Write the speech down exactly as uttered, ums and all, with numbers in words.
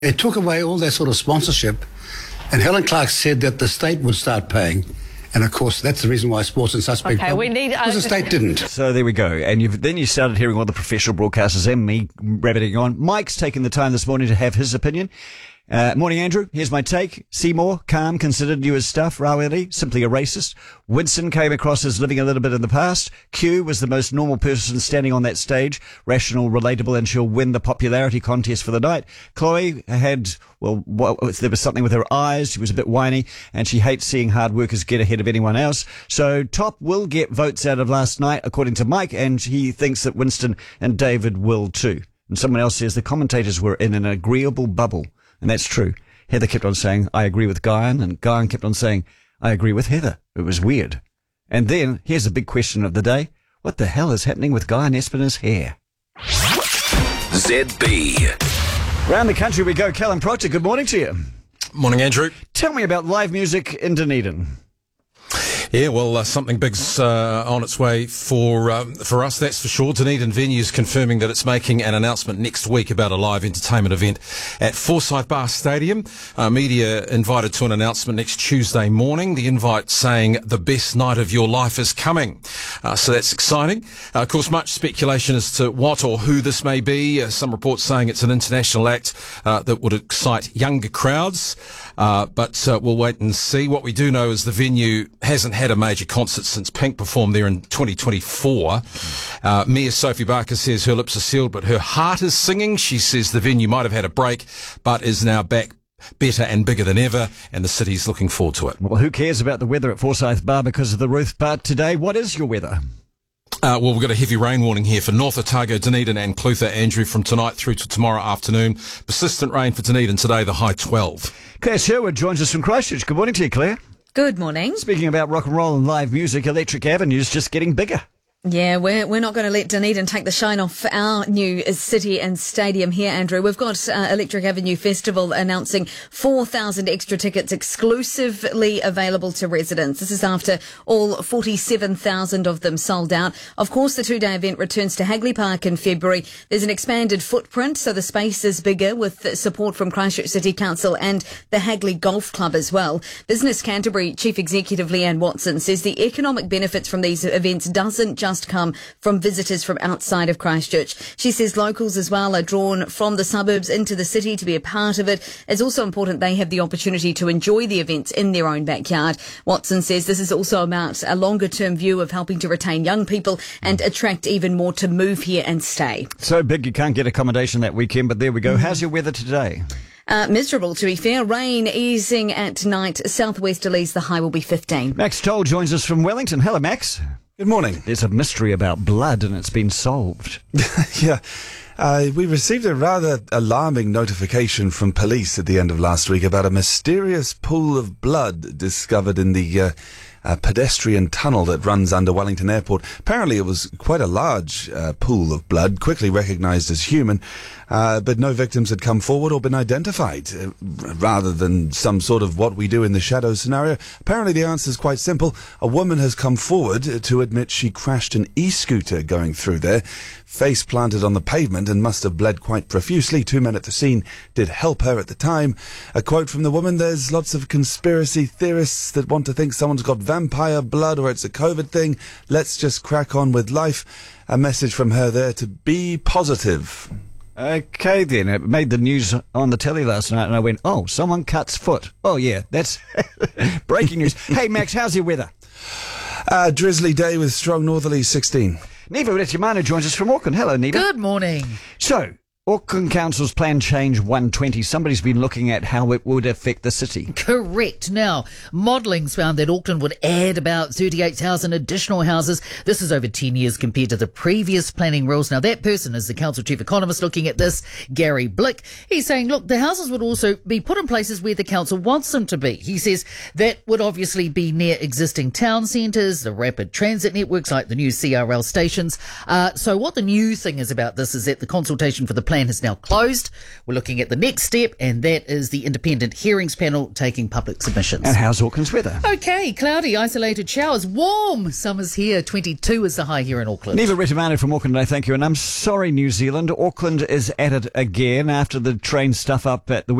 It took away all that sort of sponsorship, and Helen Clark said that the state would start paying. And of course, that's the reason why Sports and Suspect. Okay, we need because the state didn't. So there we go. And you've, then you started hearing all the professional broadcasters and me rabbiting on. Mike's taken the time this morning to have his opinion. Uh, morning, Andrew. Here's my take. Seymour, calm, considered you as stuff. Rawiri, simply a racist. Winston came across as living a little bit in the past. Q was the most normal person standing on that stage. Rational, relatable, and she'll win the popularity contest for the night. Chloe had, well, well, there was something with her eyes. She was a bit whiny, and she hates seeing hard workers get ahead of anyone else. So Top will get votes out of last night, according to Mike, and he thinks that Winston and David will too. And someone else says the commentators were in an agreeable bubble. And that's true. Heather kept on saying, I agree with Guyan, and Guyan kept on saying, I agree with Heather. It was weird. And then, here's a big question of the day. What the hell is happening with Guyan Espina's hair? Z B. Round the country we go. Callum Proctor, good morning to you. Morning, Andrew. Tell me about live music in Dunedin. Yeah, well, uh, something big's uh, on its way for um, for us, that's for sure. Dunedin Venues confirming that it's making an announcement next week about a live entertainment event at Forsyth Bar Stadium. Uh, media invited to an announcement next Tuesday morning. The invite saying the best night of your life is coming. Uh, so that's exciting. Uh, of course, much speculation as to what or who this may be. Uh, some reports saying it's an international act uh, that would excite younger crowds. Uh, but uh, we'll wait and see. What we do know is the venue hasn't had a major concert since Pink performed there in twenty twenty-four. Uh, Mayor Sophie Barker says her lips are sealed, but her heart is singing. She says the venue might have had a break, but is now back better and bigger than ever, and the city's looking forward to it. Well, who cares about the weather at Forsyth Bar because of the roof? But today, what is your weather? Uh, well, we've got a heavy rain warning here for North Otago, Dunedin and Clutha, Andrew, from tonight through to tomorrow afternoon. Persistent rain for Dunedin today, the high twelve. Claire Sherwood joins us from Christchurch. Good morning to you, Claire. Good morning. Speaking about rock and roll and live music, Electric Avenue's just getting bigger. Yeah, we're we're not going to let Dunedin take the shine off our new city and stadium here, Andrew. We've got uh, Electric Avenue Festival announcing four thousand extra tickets exclusively available to residents. This is after all forty-seven thousand of them sold out. Of course, the two-day event returns to Hagley Park in February. There's an expanded footprint, so the space is bigger with support from Christchurch City Council and the Hagley Golf Club as well. Business Canterbury Chief Executive Leanne Watson says the economic benefits from these events doesn't just come from visitors from outside of Christchurch. She says locals as well are drawn from the suburbs into the city to be a part of it. It's also important they have the opportunity to enjoy the events in their own backyard. Watson says this is also about a longer term view of helping to retain young people and attract even more to move here and stay. So big you can't get accommodation that weekend, but there we go. Mm-hmm. How's your weather today? Uh, miserable, to be fair. Rain easing at night. Southwesterlies, the high will be fifteen. Max Toll joins us from Wellington. Hello, Max. Good morning. There's a mystery about blood and it's been solved. yeah. Uh, we received a rather alarming notification from police at the end of last week about a mysterious pool of blood discovered in the uh, uh, pedestrian tunnel that runs under Wellington Airport. Apparently it was quite a large uh, pool of blood, quickly recognised as human, uh, but no victims had come forward or been identified. Uh, rather than some sort of what we do in the shadows scenario, apparently the answer is quite simple. A woman has come forward to admit she crashed an e-scooter going through there, face planted on the pavement, and must have bled quite profusely. Two men at the scene did help her at the time. A quote from the woman: there's lots of conspiracy theorists that want to think someone's got vampire blood or it's a COVID thing. Let's just crack on with life. A message from her there to be positive. Okay then, it made the news on the telly last night and I went, oh, someone cuts foot. Oh yeah, that's breaking news. Hey Max, how's your weather? Uh, drizzly day with strong northerlies, sixteen. Neva Retimano joins us from Auckland. Hello, Neva. Good morning. So, Auckland Council's plan change one twenty. Somebody's been looking at how it would affect the city. Correct. Now, modelling's found that Auckland would add about thirty-eight thousand additional houses. This is over ten years compared to the previous planning rules. Now, that person is the council chief economist looking at this, Gary Blick. He's saying, look, the houses would also be put in places where the council wants them to be. He says that would obviously be near existing town centres, the rapid transit networks like the new C R L stations. Uh, so what the new thing is about this is that the consultation for the plan plan has now closed. We're looking at the next step, and that is the independent hearings panel taking public submissions. And how's Auckland's weather? Okay, cloudy, isolated showers, warm. Summer's here. twenty-two is the high here in Auckland. Neva Retamano from Auckland, I thank you. And I'm sorry, New Zealand. Auckland is at it again after the train stuff up at the